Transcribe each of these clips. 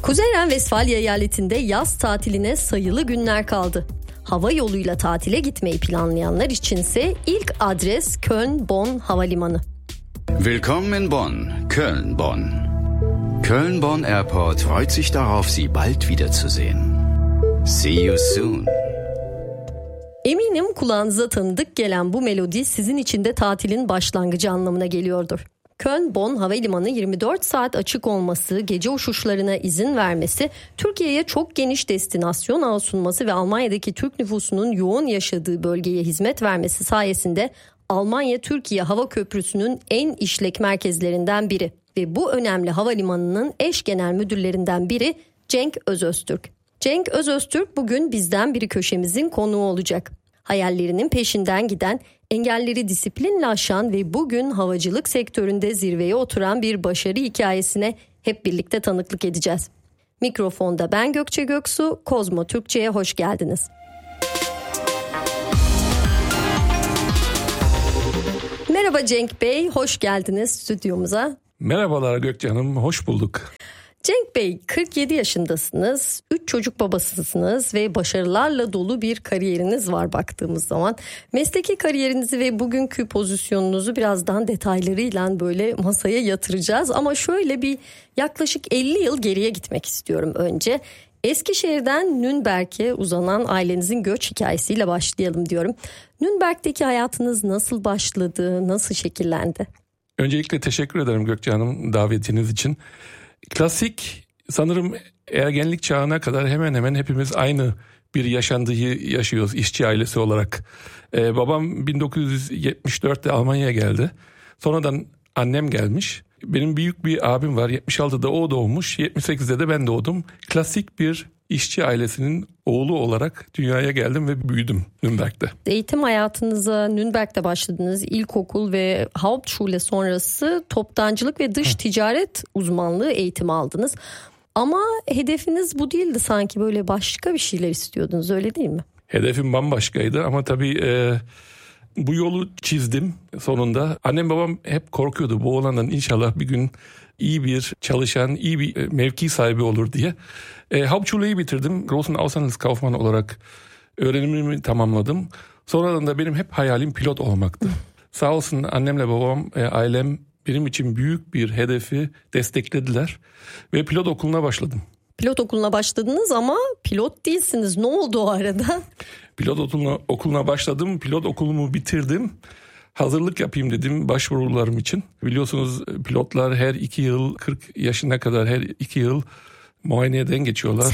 Kuzey Ren-Vesfalya eyaletinde yaz tatiline sayılı günler kaldı. Hava yoluyla tatile gitmeyi planlayanlar içinse ilk adres Köln-Bonn Havalimanı. Willkommen in Bonn, Köln-Bonn. Köln-Bonn Airport freut sich darauf, Sie bald wiederzusehen. See you soon. Eminim kulağınıza tanıdık gelen bu melodi sizin için de tatilin başlangıcı anlamına geliyordur. Köln-Bonn Havalimanı 24 saat açık olması, gece uçuşlarına izin vermesi, Türkiye'ye çok geniş destinasyon ağı sunması ve Almanya'daki Türk nüfusunun yoğun yaşadığı bölgeye hizmet vermesi sayesinde Almanya-Türkiye Hava Köprüsü'nün en işlek merkezlerinden biri ve bu önemli havalimanının eş genel müdürlerinden biri Cenk Özöztürk. Cenk Özöztürk bugün bizden biri köşemizin konuğu olacak. Hayallerinin peşinden giden, engelleri disiplinle aşan ve bugün havacılık sektöründe zirveye oturan bir başarı hikayesine hep birlikte tanıklık edeceğiz. Mikrofonda ben Gökçe Göksu, Kozmo Türkçe'ye hoş geldiniz. Merhaba Cenk Bey, hoş geldiniz stüdyomuza. Merhabalar Gökçe Hanım, hoş bulduk. Cenk Bey, 47 yaşındasınız, 3 çocuk babasısınız ve başarılarla dolu bir kariyeriniz var baktığımız zaman. Mesleki kariyerinizi ve bugünkü pozisyonunuzu birazdan detaylarıyla böyle masaya yatıracağız. Ama şöyle bir yaklaşık 50 yıl geriye gitmek istiyorum önce. Eskişehir'den Nürnberg'e uzanan ailenizin göç hikayesiyle başlayalım diyorum. Nürnberg'deki hayatınız nasıl başladı, nasıl şekillendi? Öncelikle teşekkür ederim Gökçe Hanım davetiniz için. Klasik sanırım ergenlik çağına kadar hemen hemen hepimiz aynı bir yaşantıyı yaşıyoruz işçi ailesi olarak. Babam 1974'te Almanya'ya geldi. Sonradan annem gelmiş. Benim büyük bir abim var. 76'da o doğmuş. 78'de de ben doğdum. Klasik bir işçi ailesinin oğlu olarak dünyaya geldim ve büyüdüm Nürnberg'de. Eğitim hayatınıza Nürnberg'de başladınız. İlkokul ve Hauptschule sonrası toptancılık ve dış ticaret uzmanlığı eğitimi aldınız. Ama hedefiniz bu değildi sanki, böyle başka bir şeyler istiyordunuz, öyle değil mi? Hedefim bambaşkaydı ama tabii bu yolu çizdim sonunda. Annem babam hep korkuyordu bu oğlandan inşallah bir gün iyi bir çalışan, iyi bir mevki sahibi olur diye. Hauptschule'yi bitirdim. Großen Auslandskaufmann olarak öğrenimimi tamamladım. Sonradan da benim hep hayalim pilot olmaktı. Sağ olsun annemle babam, ailem benim için büyük bir hedefi desteklediler ve pilot okuluna başladım. Pilot okuluna başladınız ama pilot değilsiniz. Ne oldu o arada? Pilot okuluna başladım. Pilot okulumu bitirdim. Hazırlık yapayım dedim başvurularım için. Biliyorsunuz pilotlar her 2 yıl 40 yaşına kadar her 2 yıl muayeneden geçiyorlar.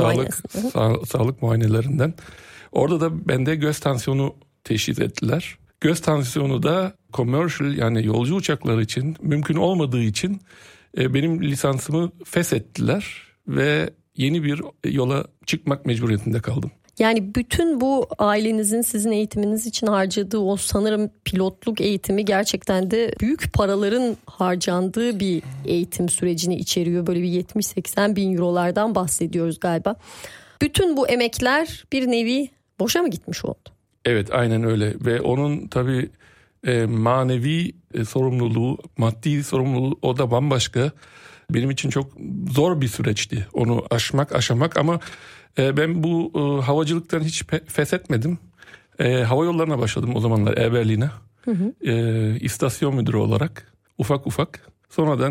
Sağlık muayenelerinden. Orada da bende göz tansiyonu teşhis ettiler. Göz tansiyonu da commercial yani yolcu uçakları için mümkün olmadığı için benim lisansımı feshettiler ve yeni bir yola çıkmak mecburiyetinde kaldım. Yani bütün bu ailenizin sizin eğitiminiz için harcadığı o sanırım pilotluk eğitimi gerçekten de büyük paraların harcandığı bir eğitim sürecini içeriyor. Böyle bir 70-80 bin eurolardan bahsediyoruz galiba. Bütün bu emekler bir nevi boşa mı gitmiş oldu? Evet, aynen öyle ve onun tabii manevi sorumluluğu, maddi sorumluluğu o da bambaşka. Benim için çok zor bir süreçti onu aşamak ama ben bu havacılıktan hiç feshetmedim. Hava yollarına başladım o zamanlar Air Berlin'e. İstasyon müdürü olarak ufak. Sonradan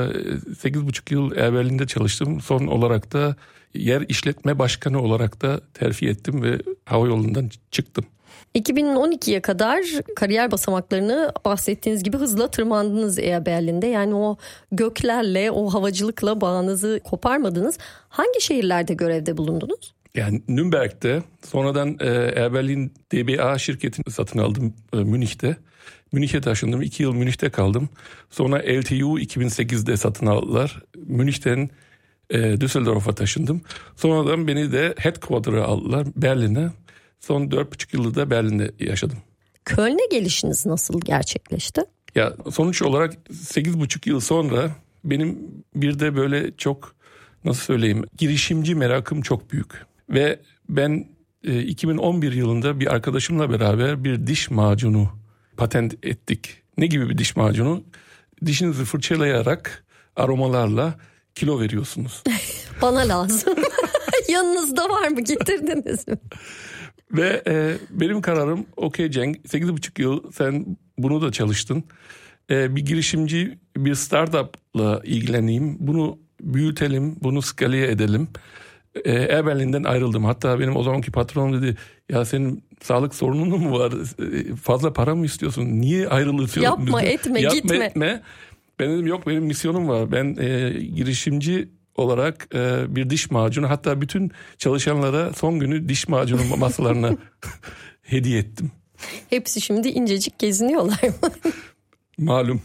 8,5 yıl Air Berlin'de çalıştım. Son olarak da yer işletme başkanı olarak da terfi ettim ve hava yolundan çıktım. 2012'ye kadar kariyer basamaklarını bahsettiğiniz gibi hızla tırmandınız Air Berlin'de. Yani o göklerle, o havacılıkla bağınızı koparmadınız. Hangi şehirlerde görevde bulundunuz? Yani Nürnberg'de, sonradan Air Berlin DBA şirketini satın aldım Münih'te. Münih'e taşındım. 2 yıl Münih'te kaldım. Sonra LTU 2008'de satın aldılar. Münih'ten Düsseldorf'a taşındım. Sonradan beni de headquarter'a aldılar Berlin'e. Son 4,5 yılda da Berlin'de yaşadım. Köln'e gelişiniz nasıl gerçekleşti? Ya sonuç olarak 8,5 yıl sonra benim bir de böyle çok nasıl söyleyeyim girişimci merakım çok büyük. Ve ben 2011 yılında bir arkadaşımla beraber bir diş macunu patent ettik. Ne gibi bir diş macunu? Dişinizi fırçalayarak aromalarla kilo veriyorsunuz. Bana lazım. Yanınızda var mı? Getirdiniz mi? Ve benim kararım okey Cenk 8,5 yıl sen bunu da çalıştın. Bir girişimci, bir startup'la ilgileneyim. Bunu büyütelim, bunu skaleye edelim. Berlin'den ayrıldım. Hatta benim o zamanki patronum dedi ya senin sağlık sorunun mu var? Fazla para mı istiyorsun? Niye ayrılıyorsun? Yapma etme gitme. Ben dedim yok benim misyonum var. Ben girişimci olarak bir diş macunu hatta bütün çalışanlara son günü diş macunu masalarına hediye ettim. Hepsi şimdi incecik geziniyorlar mı? Malum.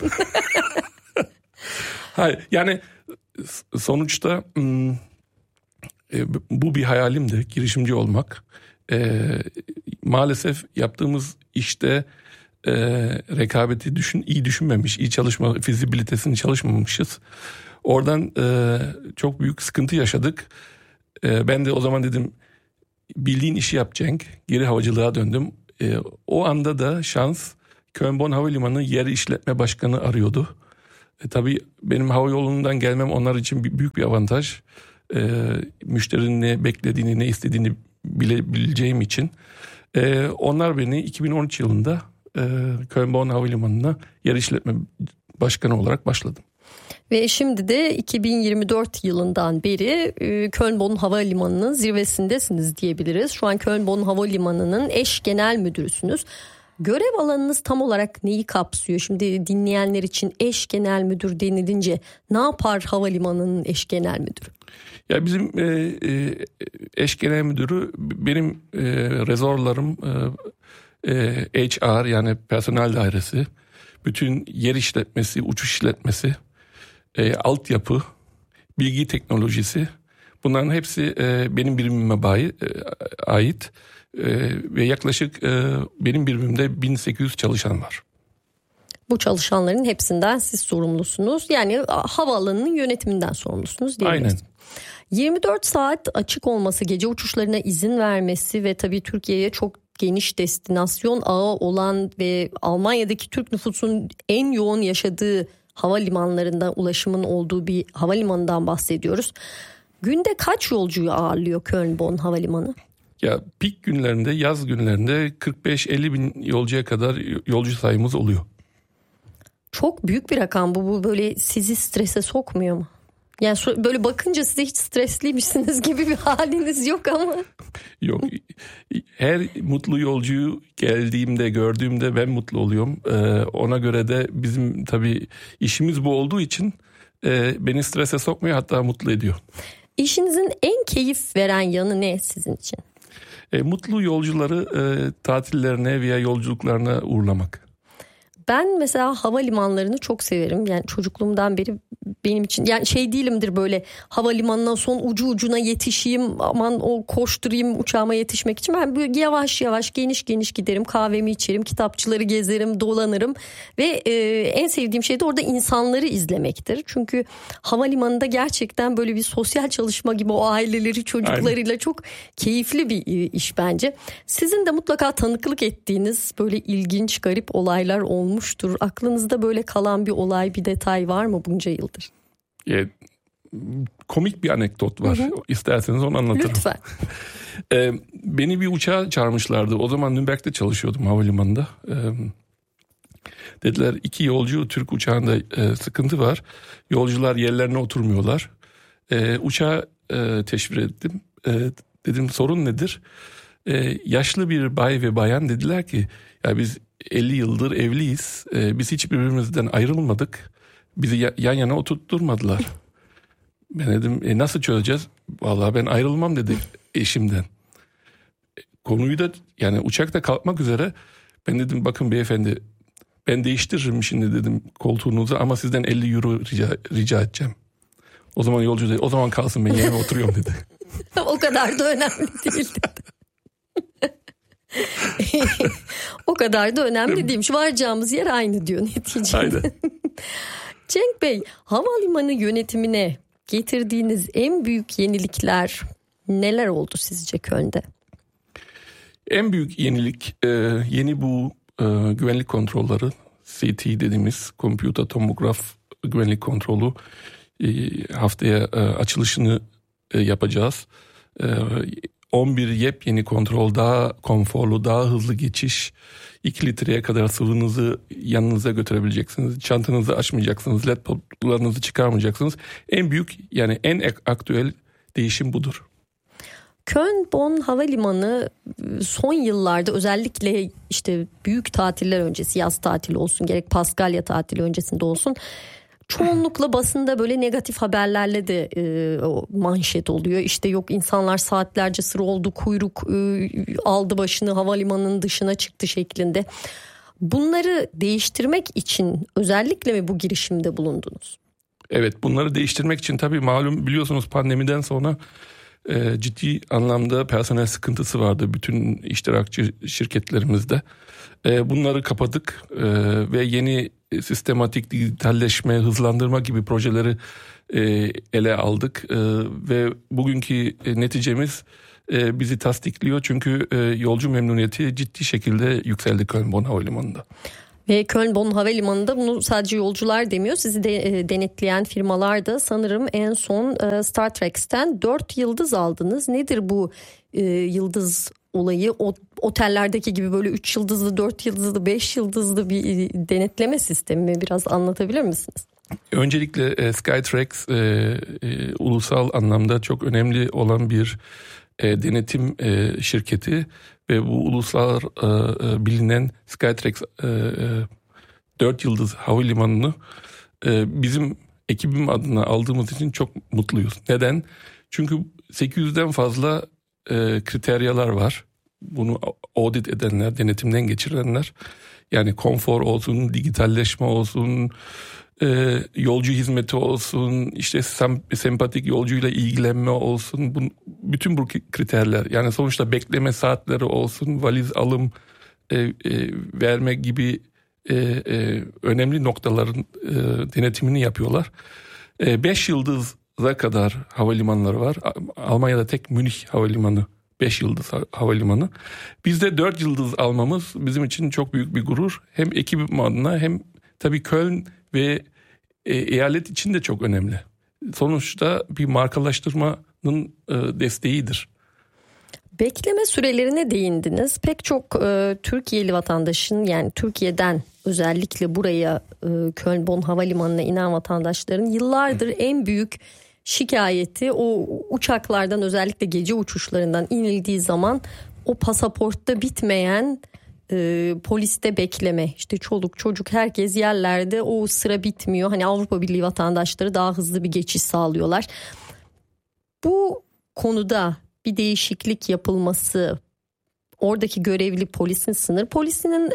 Hayır yani sonuçta bu bir hayalimdi girişimci olmak. Maalesef yaptığımız işte rekabeti iyi düşünmemiş, iyi çalışma fizibilitesini çalışmamışız. Oradan çok büyük sıkıntı yaşadık. Ben de o zaman dedim bildiğin işi yap Cenk. Geri havacılığa döndüm. O anda da şans Köln Bonn Havalimanı yer işletme başkanı arıyordu. Tabii benim havayolundan gelmem onlar için büyük bir avantaj. Müşterinin ne beklediğini, ne istediğini bilebileceğim için. Onlar beni 2013 yılında Köln Bonn Havalimanı'na yer işletme başkanı olarak başladım. Ve şimdi de 2024 yılından beri Köln Bonn Havalimanı'nın zirvesindesiniz diyebiliriz. Şu an Köln Bonn Havalimanı'nın eş genel müdürüsünüz. Görev alanınız tam olarak neyi kapsıyor? Şimdi dinleyenler için eş genel müdür denilince ne yapar havalimanının eş genel müdürü? Ya bizim eş genel müdürü benim rezorlarım HR yani personel dairesi, bütün yer işletmesi, uçuş işletmesi, altyapı, bilgi teknolojisi bunların hepsi benim birimime ait ve yaklaşık benim birimimde 1800 çalışan var. Bu çalışanların hepsinden siz sorumlusunuz. Yani havaalanının yönetiminden sorumlusunuz diyebiliriz. Aynen. 24 saat açık olması, gece uçuşlarına izin vermesi ve tabii Türkiye'ye çok geniş destinasyon ağı olan ve Almanya'daki Türk nüfusun en yoğun yaşadığı havalimanlarında ulaşımın olduğu bir havalimanından bahsediyoruz. Günde kaç yolcuyu ağırlıyor Köln Bonn Havalimanı? Ya pik günlerinde, yaz günlerinde 45-50 bin yolcuya kadar yolcu sayımız oluyor. Çok büyük bir rakam bu. Bu böyle sizi strese sokmuyor mu? Yani böyle bakınca size hiç stresliymişsiniz gibi bir haliniz yok ama. Yok. Her mutlu yolcuyu gördüğümde ben mutlu oluyorum. Ona göre de bizim tabii işimiz bu olduğu için beni strese sokmuyor, hatta mutlu ediyor. İşinizin en keyif veren yanı ne sizin için? Mutlu yolcuları tatillerine veya yolculuklarına uğurlamak. Ben mesela havalimanlarını çok severim. Yani çocukluğumdan beri benim için yani değilimdir böyle havalimanına son ucuna yetişeyim, aman o koşturayım uçağıma yetişmek için. Ben böyle yavaş yavaş geniş giderim, kahvemi içerim, kitapçıları gezerim, dolanırım ve en sevdiğim şey de orada insanları izlemektir. Çünkü havalimanında gerçekten böyle bir sosyal çalışma gibi o aileleri çocuklarıyla çok keyifli bir iş bence. Sizin de mutlaka tanıklık ettiğiniz böyle ilginç, garip olaylar olmuştur. Aklınızda böyle kalan bir olay, bir detay var mı bunca yıldır? Komik bir anekdot var. Hı. İsterseniz onu anlatırım. Lütfen. Beni bir uçağa çağırmışlardı. O zaman Nürnberg'de çalışıyordum havalimanında. Dediler 2 yolcu Türk uçağında sıkıntı var. Yolcular yerlerine oturmuyorlar. Uçağa teşvir ettim. Dedim sorun nedir? Yaşlı bir bay ve bayan dediler ki ya biz 50 yıldır evliyiz. Biz hiç birbirimizden ayrılmadık. Bizi yan yana oturtturmadılar. Ben dedim nasıl çözeceğiz? Vallahi ben ayrılmam dedi eşimden. Konuyu da yani uçakta kalkmak üzere ben dedim bakın beyefendi ben değiştiririm şimdi dedim koltuğunuzu ama sizden 50 euro rica edeceğim. O zaman yolcu dedi o zaman kalsın ben yerime oturuyorum dedi. O kadar da önemli değil dedi. O kadar da önemli değilmiş. Varacağımız yer aynı diyor neticede. Aynen. Cenk Bey, havalimanı yönetimine getirdiğiniz en büyük yenilikler neler oldu sizce Köln'de? En büyük yenilik yeni bu güvenlik kontrolleri, CT dediğimiz kompüter tomograf güvenlik kontrolü haftaya açılışını yapacağız. 11 yepyeni kontrol, daha konforlu, daha hızlı geçiş. 2 litreye kadar sıvınızı yanınıza götürebileceksiniz. Çantanızı açmayacaksınız. Laptoplarınızı çıkarmayacaksınız. En büyük, yani en aktüel değişim budur. Köln-Bonn Havalimanı son yıllarda özellikle işte büyük tatiller öncesi, yaz tatili olsun gerek Paskalya tatili öncesinde olsun, çoğunlukla basında böyle negatif haberlerle de manşet oluyor. İşte yok insanlar saatlerce sıra oldu, kuyruk aldı başını, havalimanının dışına çıktı şeklinde. Bunları değiştirmek için özellikle mi bu girişimde bulundunuz? Evet, bunları değiştirmek için tabii malum biliyorsunuz pandemiden sonra ciddi anlamda personel sıkıntısı vardı bütün iştirakçı şirketlerimizde. Bunları kapadık ve yeni sistematik dijitalleşme, hızlandırma gibi projeleri ele aldık ve bugünkü neticemiz bizi tasdikliyor çünkü yolcu memnuniyeti ciddi şekilde yükseldi Köln-Bonn Havalimanı'nda. Ve Köln-Bonn Havalimanı'nda bunu sadece yolcular demiyor. Sizi de denetleyen firmalar da sanırım en son Star Trex'ten 4 yıldız aldınız. Nedir bu yıldız olayı? Otellerdeki gibi böyle 3 yıldızlı, 4 yıldızlı, 5 yıldızlı bir denetleme sistemi mi? Biraz anlatabilir misiniz? Öncelikle Skytrax ulusal anlamda çok önemli olan bir denetim şirketi ve bu ulusal bilinen Skytrax 4 yıldız havalimanını bizim ekibim adına aldığımız için çok mutluyuz. Neden? Çünkü 800'den fazla kriteryalar var. Bunu audit edenler, denetimden geçirenler. Yani konfor olsun, dijitalleşme olsun, yolcu hizmeti olsun, işte sempatik yolcuyla ilgilenme olsun, bütün bu kriterler, yani sonuçta bekleme saatleri olsun, valiz alım verme gibi önemli noktaların denetimini yapıyorlar. 5 yıldıza kadar havalimanları var. Almanya'da tek Münih Havalimanı 5 yıldız havalimanı. Bizde 4 yıldız almamız bizim için çok büyük bir gurur. Hem ekibim adına hem tabii Köln ve eyalet için de çok önemli. Sonuçta bir markalaştırmanın desteğidir. Bekleme sürelerine değindiniz. Pek çok Türkiye'li vatandaşın, yani Türkiye'den özellikle buraya Köln-Bonn Havalimanı'na inen vatandaşların yıllardır en büyük şikayeti o uçaklardan, özellikle gece uçuşlarından inildiği zaman o pasaportta bitmeyen poliste bekleme. İşte çoluk çocuk herkes yerlerde, o sıra bitmiyor. Hani Avrupa Birliği vatandaşları daha hızlı bir geçiş sağlıyorlar. Bu konuda bir değişiklik yapılması, oradaki görevli polisin, sınır polisinin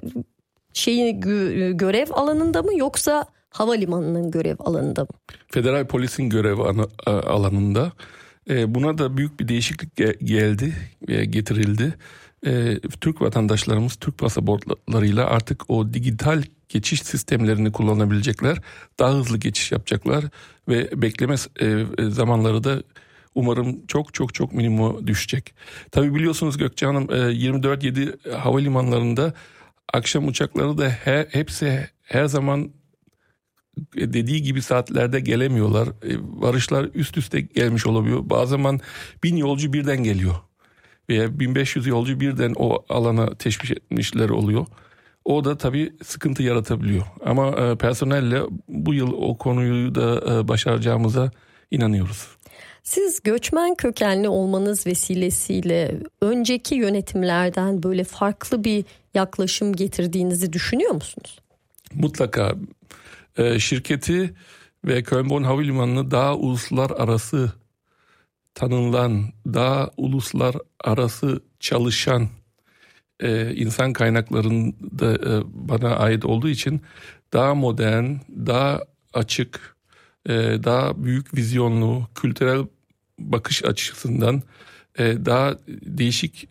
görev alanında mı yoksa havalimanının görev alanında mı? Federal polisin görev alanında. Buna da büyük bir değişiklik getirildi. Türk vatandaşlarımız Türk pasaportlarıyla artık o dijital geçiş sistemlerini kullanabilecekler. Daha hızlı geçiş yapacaklar ve bekleme zamanları da umarım çok minimuma düşecek. Tabii biliyorsunuz Gökçe Hanım, 24/7 havalimanlarında akşam uçakları da hepsi her zaman dediği gibi saatlerde gelemiyorlar. Varışlar üst üste gelmiş olabiliyor. Bazı zaman 1000 yolcu birden geliyor. Veya 1500 yolcu birden o alana teşvik etmişler oluyor. O da tabii sıkıntı yaratabiliyor. Ama personelle bu yıl o konuyu da başaracağımıza inanıyoruz. Siz göçmen kökenli olmanız vesilesiyle önceki yönetimlerden böyle farklı bir yaklaşım getirdiğinizi düşünüyor musunuz? Mutlaka. Şirketi ve Köln-Bonn Havalimanı'nı daha uluslararası tanınan, daha uluslararası çalışan insan kaynaklarında bana ait olduğu için daha modern, daha açık, daha büyük vizyonlu, kültürel bakış açısından daha değişik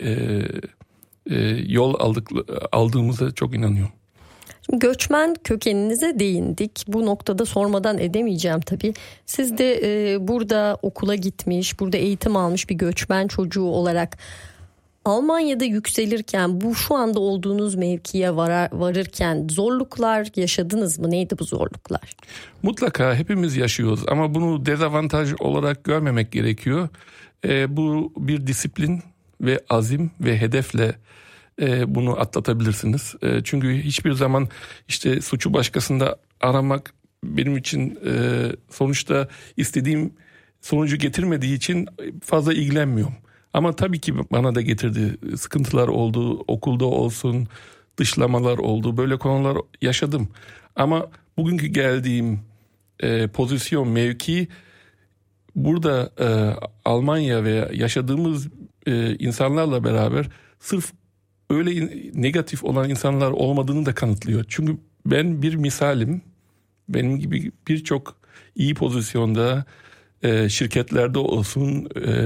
yol aldığımıza çok inanıyorum. Göçmen kökeninize değindik. Bu noktada sormadan edemeyeceğim tabii. Siz de burada okula gitmiş, burada eğitim almış bir göçmen çocuğu olarak Almanya'da yükselirken, bu şu anda olduğunuz mevkiye varırken zorluklar yaşadınız mı? Neydi bu zorluklar? Mutlaka hepimiz yaşıyoruz ama bunu dezavantaj olarak görmemek gerekiyor. Bu bir disiplin ve azim ve hedefle bunu atlatabilirsiniz. Çünkü hiçbir zaman işte suçu başkasında aramak benim için sonuçta istediğim sonucu getirmediği için fazla ilgilenmiyorum. Ama tabii ki bana da getirdi. Sıkıntılar oldu, okulda olsun, dışlamalar oldu. Böyle konular yaşadım. Ama bugünkü geldiğim pozisyon, mevki burada Almanya ve yaşadığımız insanlarla beraber sırf öyle negatif olan insanlar olmadığını da kanıtlıyor. Çünkü ben bir misalim. Benim gibi birçok iyi pozisyonda şirketlerde olsun,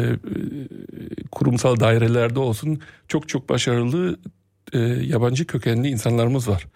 kurumsal dairelerde olsun çok çok başarılı yabancı kökenli insanlarımız var.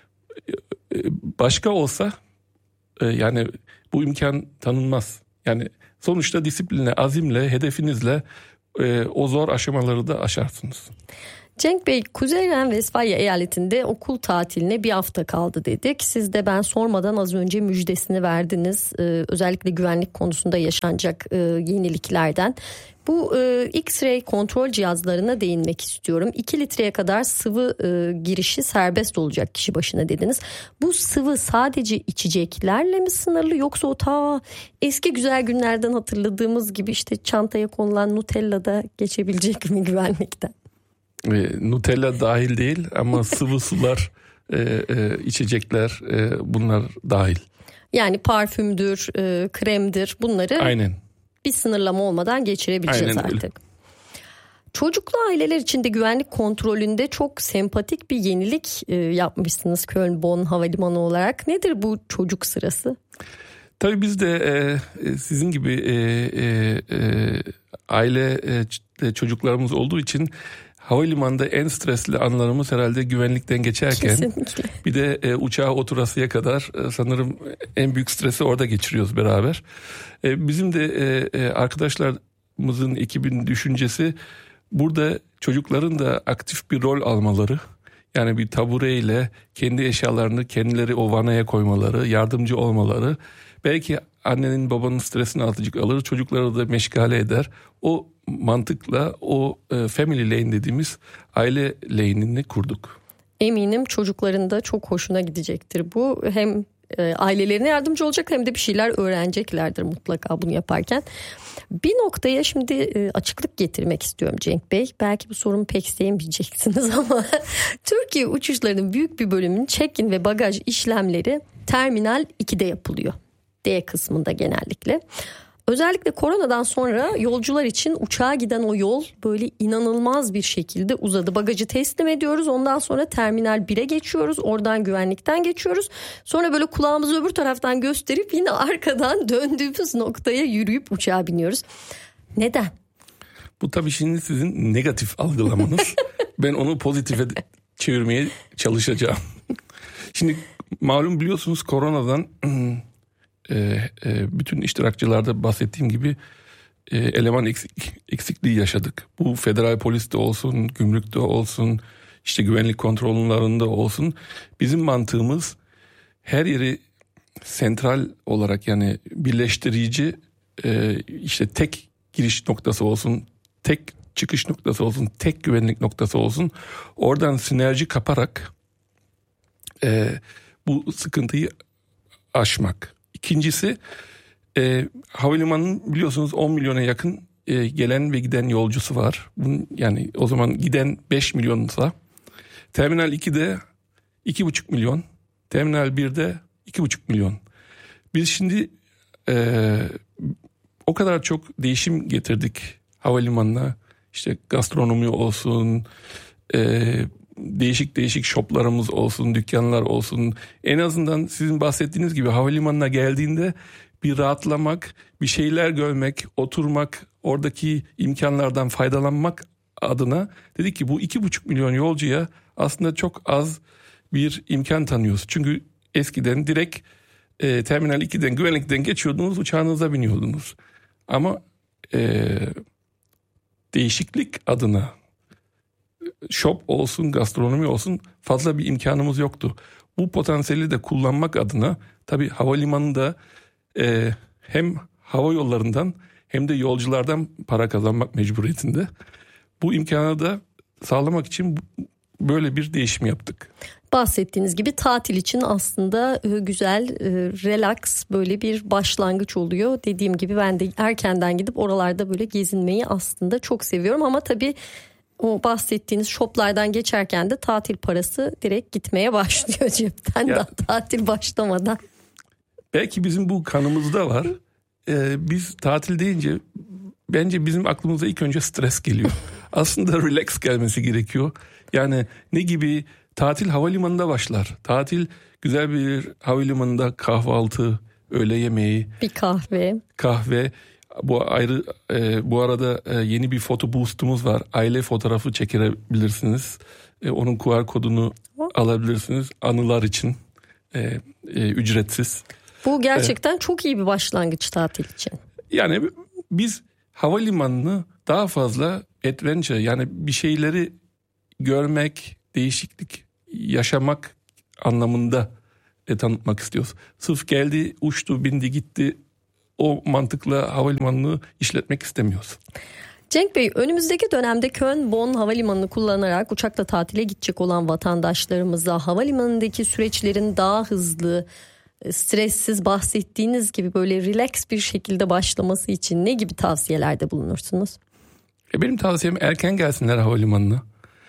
Başka olsa yani bu imkan tanınmaz. Yani sonuçta disiplinle, azimle, hedefinizle o zor aşamaları da aşarsınız. Cenk Bey, Kuzey Ren-Vesfalya eyaletinde okul tatiline bir hafta kaldı dedik. Siz de ben sormadan az önce müjdesini verdiniz. Özellikle güvenlik konusunda yaşanacak yeniliklerden. Bu X-ray kontrol cihazlarına değinmek istiyorum. 2 litreye kadar sıvı girişi serbest olacak kişi başına dediniz. Bu sıvı sadece içeceklerle mi sınırlı, yoksa o ta eski güzel günlerden hatırladığımız gibi işte çantaya konulan Nutella'da geçebilecek mi güvenlikten? Nutella dahil değil ama sıvı sular, içecekler bunlar dahil. Yani parfümdür, kremdir, bunları aynen bir sınırlama olmadan geçirebileceğiz aynen artık. Öyle. Çocuklu aileler için de güvenlik kontrolünde çok sempatik bir yenilik yapmışsınız Köln-Bonn Havalimanı olarak. Nedir bu çocuk sırası? Tabii biz de sizin gibi aile çocuklarımız olduğu için havalimanında en stresli anlarımız herhalde güvenlikten geçerken. Kesinlikle. Bir de uçağa oturasıya kadar sanırım en büyük stresi orada geçiriyoruz beraber. Bizim de arkadaşlarımızın, ekibin düşüncesi burada çocukların da aktif bir rol almaları. Yani bir tabureyle kendi eşyalarını kendileri o vanaya koymaları, yardımcı olmaları. Belki annenin babanın stresini azıcık alır, çocukları da meşgale eder. O mantıkla o family lane dediğimiz aile lane'ini kurduk. Eminim çocukların da çok hoşuna gidecektir bu. Hem ailelerine yardımcı olacak hem de bir şeyler öğreneceklerdir mutlaka bunu yaparken. Bir noktaya şimdi açıklık getirmek istiyorum Cenk Bey. Belki bu sorumu pek sevmeyeceksiniz ama Türkiye uçuşlarının büyük bir bölümünün check-in ve bagaj işlemleri Terminal 2'de yapılıyor. D kısmında genellikle. Özellikle koronadan sonra yolcular için uçağa giden o yol böyle inanılmaz bir şekilde uzadı. Bagajı teslim ediyoruz. Ondan sonra Terminal 1'e geçiyoruz. Oradan güvenlikten geçiyoruz. Sonra böyle kulağımızı öbür taraftan gösterip yine arkadan döndüğümüz noktaya yürüyüp uçağa biniyoruz. Neden? Bu tabii şimdi sizin negatif algılamanız. Ben onu pozitife çevirmeye çalışacağım. Şimdi malum biliyorsunuz koronadan bütün iştirakçılarda bahsettiğim gibi eleman eksikliği yaşadık. Bu federal poliste olsun, gümrükte olsun, işte güvenlik kontrollerinde olsun. Bizim mantığımız her yeri sentral olarak, yani birleştirici, işte tek giriş noktası olsun, tek çıkış noktası olsun, tek güvenlik noktası olsun. Oradan sinerji kaparak bu sıkıntıyı aşmak. İkincisi havalimanının biliyorsunuz 10 milyona yakın gelen ve giden yolcusu var. Yani o zaman giden 5 milyonsa Terminal 2'de 2,5 milyon, Terminal 1'de 2,5 milyon. Biz şimdi o kadar çok değişim getirdik havalimanına. İşte gastronomi olsun, değişik shoplarımız olsun, dükkanlar olsun. En azından sizin bahsettiğiniz gibi havalimanına geldiğinde bir rahatlamak, bir şeyler görmek, oturmak, oradaki imkanlardan faydalanmak adına dedik ki bu 2,5 milyon yolcuya aslında çok az bir imkan tanıyoruz. Çünkü eskiden direkt Terminal 2'den, güvenlikten geçiyordunuz, uçağınıza biniyordunuz. Ama değişiklik adına shop olsun, gastronomi olsun fazla bir imkanımız yoktu. Bu potansiyeli de kullanmak adına tabii havalimanında hem hava yollarından hem de yolculardan para kazanmak mecburiyetinde. Bu imkanı da sağlamak için böyle bir değişim yaptık. Bahsettiğiniz gibi tatil için aslında güzel, relax böyle bir başlangıç oluyor. Dediğim gibi ben de erkenden gidip oralarda böyle gezinmeyi aslında çok seviyorum. Ama tabii o bahsettiğiniz shoplardan geçerken de tatil parası direkt gitmeye başlıyor cepten daha tatil başlamadan. Belki bizim bu kanımızda var. Biz tatil deyince bence bizim aklımıza ilk önce stres geliyor. Aslında relax gelmesi gerekiyor. Yani ne gibi? Tatil havalimanında başlar. Tatil güzel bir havalimanında kahvaltı, öğle yemeği, bir kahve. Bu arada yeni bir foto boostumuz var. Aile fotoğrafı çekebilirsiniz. Onun QR kodunu alabilirsiniz. Anılar için ücretsiz. Bu gerçekten çok iyi bir başlangıç tatil için. Yani biz havalimanını daha fazla adventure, yani bir şeyleri görmek, değişiklik yaşamak anlamında tanıtmak istiyoruz. Sırf geldi, uçtu, bindi, gitti, o mantıkla havalimanını işletmek istemiyoruz. Cenk Bey, önümüzdeki dönemde Köln-Bonn havalimanını kullanarak uçakla tatile gidecek olan vatandaşlarımıza havalimanındaki süreçlerin daha hızlı, stressiz, bahsettiğiniz gibi böyle relax bir şekilde başlaması için ne gibi tavsiyelerde bulunursunuz? Benim tavsiyem erken gelsinler havalimanına.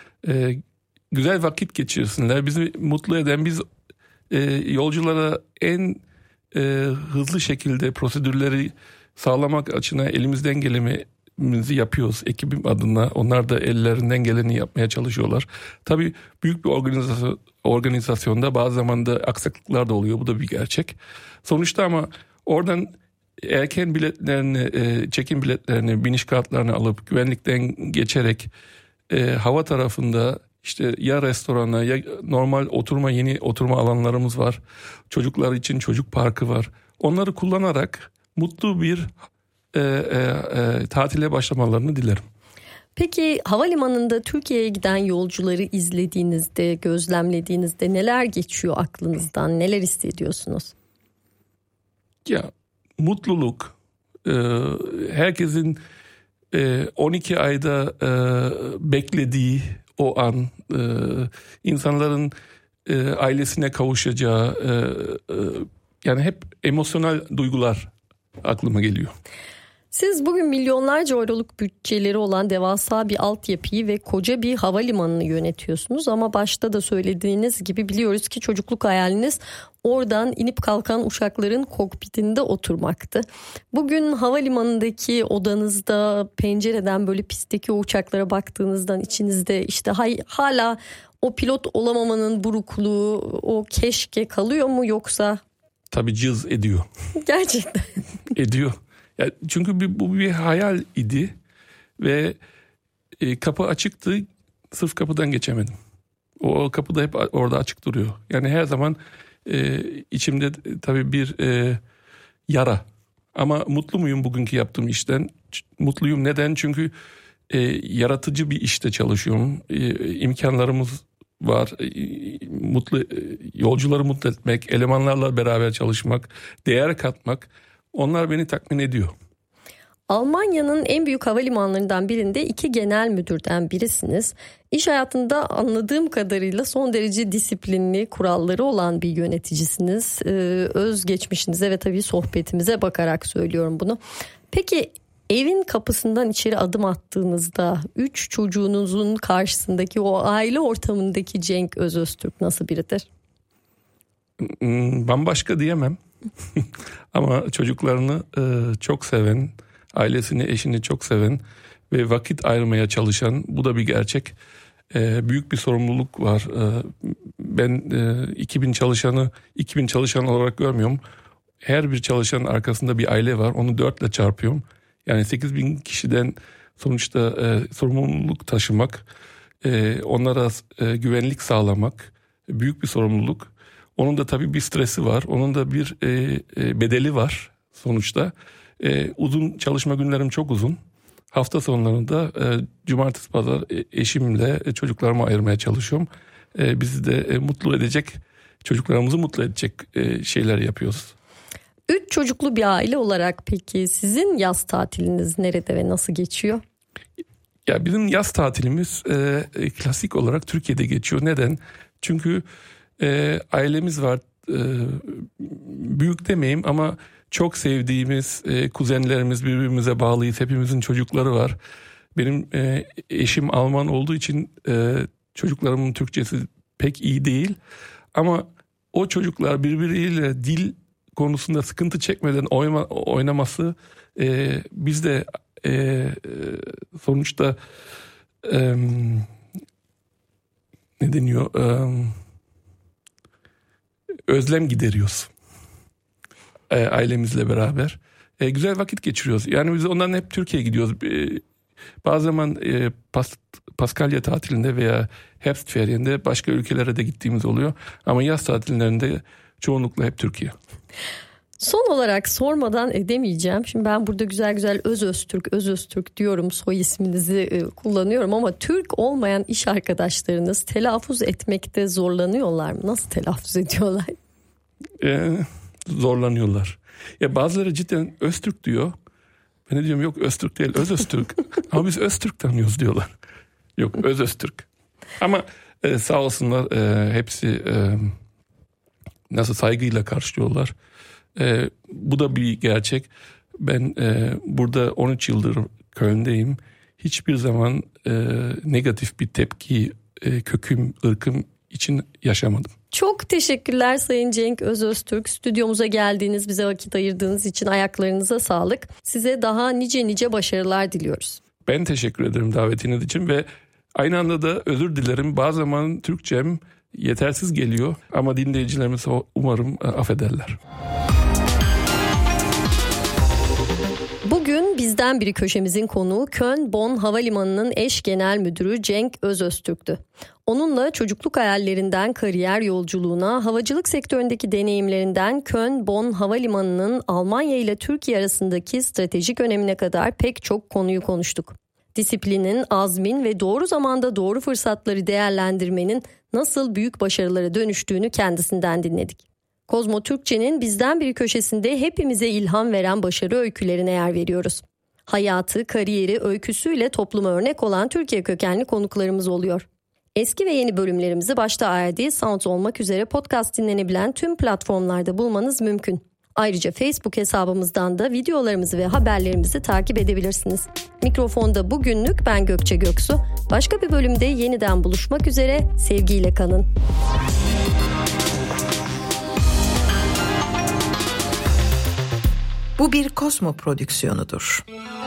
Güzel vakit geçirsinler. Bizi mutlu eden, biz yolculara en hızlı şekilde prosedürleri sağlamak açısından elimizden gelenimizi yapıyoruz ekibim adına. Onlar da ellerinden geleni yapmaya çalışıyorlar. Tabii büyük bir organizasyonda bazı zaman da aksaklıklar da oluyor. Bu da bir gerçek. Sonuçta ama oradan erken biletlerini, check-in biletlerini, biniş kartlarını alıp güvenlikten geçerek hava tarafında işte ya restorana ya normal yeni oturma alanlarımız var. Çocuklar için çocuk parkı var. Onları kullanarak mutlu bir tatile başlamalarını dilerim. Peki havalimanında Türkiye'ye giden yolcuları izlediğinizde, gözlemlediğinizde neler geçiyor aklınızdan, neler hissediyorsunuz? Ya mutluluk, herkesin 12 ayda beklediği o an, insanların ailesine kavuşacağı, yani hep emosyonel duygular aklıma geliyor. Siz bugün milyonlarca euroluk bütçeleri olan devasa bir altyapıyı ve koca bir havalimanını yönetiyorsunuz. Ama başta da söylediğiniz gibi biliyoruz ki çocukluk hayaliniz oradan inip kalkan uçakların kokpitinde oturmaktı. Bugün havalimanındaki odanızda pencereden böyle pistteki o uçaklara baktığınızdan içinizde işte hala o pilot olamamanın burukluğu, o keşke kalıyor mu yoksa? Tabii cız ediyor. Gerçekten. Ediyor. Ya çünkü bu bir hayal idi ve kapı açıktı, sırf kapıdan geçemedim. O kapı da hep orada açık duruyor. Yani her zaman içimde tabii bir yara. Ama mutlu muyum bugünkü yaptığım işten? Mutluyum. Neden? Çünkü yaratıcı bir işte çalışıyorum. İmkanlarımız var. Yolcuları mutlu etmek, elemanlarla beraber çalışmak, değer katmak. Onlar beni tatmin ediyor. Almanya'nın en büyük havalimanlarından birinde 2 genel müdürden birisiniz. İş hayatında anladığım kadarıyla son derece disiplinli, kuralları olan bir yöneticisiniz. Özgeçmişinize ve tabii sohbetimize bakarak söylüyorum bunu. Peki evin kapısından içeri adım attığınızda 3 çocuğunuzun karşısındaki o aile ortamındaki Cenk Öztürk nasıl biridir? Bambaşka diyemem. Ama çocuklarını çok seven, ailesini, eşini çok seven ve vakit ayırmaya çalışan, bu da bir gerçek. Büyük bir sorumluluk var. Ben 2000 çalışan olarak görmüyorum. Her bir çalışanın arkasında bir aile var. Onu 4 ile çarpıyorum. Yani 8000 kişiden sonuçta sorumluluk taşımak, onlara güvenlik sağlamak büyük bir sorumluluk. Onun da tabii bir stresi var. Onun da bir bedeli var sonuçta. Uzun çalışma günlerim çok uzun. hafta sonlarında cumartesi pazar eşimle çocuklarımı ayırmaya çalışıyorum. Bizi de mutlu edecek, çocuklarımızı mutlu edecek şeyler yapıyoruz. 3 çocuklu bir aile olarak peki sizin yaz tatiliniz nerede ve nasıl geçiyor? Ya bizim yaz tatilimiz klasik olarak Türkiye'de geçiyor. Neden? Çünkü ailemiz var. Büyük demeyeyim ama çok sevdiğimiz kuzenlerimiz, birbirimize bağlıyız. Hepimizin çocukları var. Benim eşim Alman olduğu için çocuklarımın Türkçesi pek iyi değil. Ama o çocuklar birbiriyle dil konusunda sıkıntı çekmeden oynaması bizde sonuçta ne deniyor? Özlem gideriyoruz. Ailemizle beraber. Güzel vakit geçiriyoruz. Yani biz ondan hep Türkiye'ye gidiyoruz. Bazı zaman Paskalya tatilinde veya Herbstferien'de başka ülkelere de gittiğimiz oluyor. Ama yaz tatillerinde çoğunlukla hep Türkiye. Son olarak sormadan edemeyeceğim. Şimdi ben burada güzel güzel Özöztürk diyorum, soy isminizi kullanıyorum ama Türk olmayan iş arkadaşlarınız telaffuz etmekte zorlanıyorlar mı? Nasıl telaffuz ediyorlar? Zorlanıyorlar. Ya bazıları cidden Öztürk diyor. Ben de diyorum yok Öztürk değil, Özöztürk. Ama biz Öztürk tanıyoruz diyorlar. Yok Özöztürk. Ama sağ olsunlar hepsi nasıl saygıyla karşılıyorlar. Bu da bir gerçek. Ben burada 13 yıldır Köln'deyim. Hiçbir zaman negatif bir tepki köküm, ırkım için yaşamadım. Çok teşekkürler Sayın Cenk Özöztürk. Stüdyomuza geldiğiniz, bize vakit ayırdığınız için ayaklarınıza sağlık. Size daha nice başarılar diliyoruz. Ben teşekkür ederim davetiniz için ve aynı anda da özür dilerim. Bazı zaman Türkçem yetersiz geliyor ama dinleyicilerimiz umarım affederler. Bugün bizden biri köşemizin konuğu Köln-Bonn Havalimanı'nın eş genel müdürü Cenk Özöztürk'tü. Onunla çocukluk hayallerinden kariyer yolculuğuna, havacılık sektöründeki deneyimlerinden Köln-Bonn Havalimanı'nın Almanya ile Türkiye arasındaki stratejik önemine kadar pek çok konuyu konuştuk. Disiplinin, azmin ve doğru zamanda doğru fırsatları değerlendirmenin nasıl büyük başarılara dönüştüğünü kendisinden dinledik. Kozmo Türkçe'nin bizden biri köşesinde hepimize ilham veren başarı öykülerine yer veriyoruz. Hayatı, kariyeri, öyküsüyle topluma örnek olan Türkiye kökenli konuklarımız oluyor. Eski ve yeni bölümlerimizi başta ARD Sound olmak üzere podcast dinlenebilen tüm platformlarda bulmanız mümkün. Ayrıca Facebook hesabımızdan da videolarımızı ve haberlerimizi takip edebilirsiniz. Mikrofonda bugünlük ben Gökçe Göksu. Başka bir bölümde yeniden buluşmak üzere, sevgiyle kalın. Bu bir Kozmo prodüksiyonudur.